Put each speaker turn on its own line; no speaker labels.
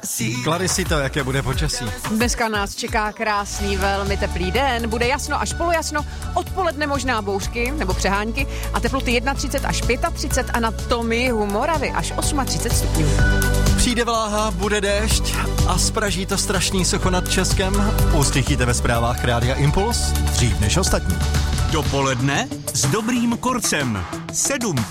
Clarisito, jaké bude počasí?
Dneska nás čeká krásný, velmi teplý den, bude jasno až polojasno, odpoledne možná bouřky nebo přehánky a teploty 31 až 35 a na tom jihu Moravy až 38 stupňů.
Přijde vláha, bude déšť a spraží to strašný sucho nad Českem. Uslyšíte ve zprávách Rádia Impuls dřív než ostatní.
Dopoledne s dobrým korcem. 7